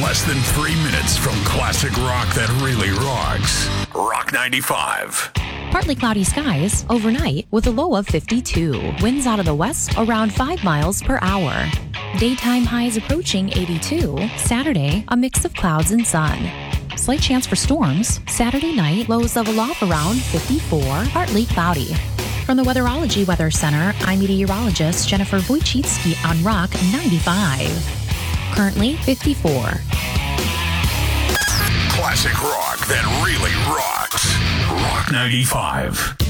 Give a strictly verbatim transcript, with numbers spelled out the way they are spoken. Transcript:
less than three minutes from classic rock that really rocks. Rock ninety-five. Partly cloudy skies overnight with a low of fifty-two. Winds out of the west around five miles per hour. Daytime highs approaching eighty-two. Saturday, a mix of clouds and sun. Slight chance for storms. Saturday night, lows level off around fifty-four, partly cloudy. From the Weatherology Weather Center, I'm meteorologist Jennifer Wojcicki on Rock ninety-five. Currently fifty-four. Classic rock that really rocks. Rock ninety-five.